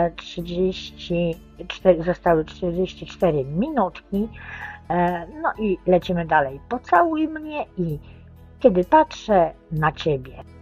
Zostały 44 minutki. No i lecimy dalej. Pocałuj mnie i kiedy patrzę na ciebie.